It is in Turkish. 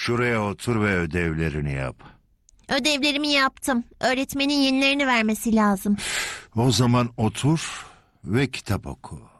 Şuraya otur ve ödevlerini yap. Ödevlerimi yaptım. Öğretmenin yenilerini vermesi lazım. O zaman otur ve kitap oku.